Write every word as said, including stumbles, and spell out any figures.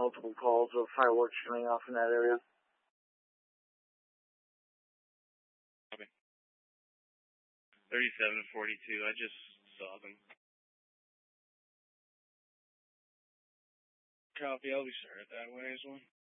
multiple calls of fireworks shooting off in that area. Copy. thirty-seven forty-two, I just saw them. Copy, I'll be sure that way as well.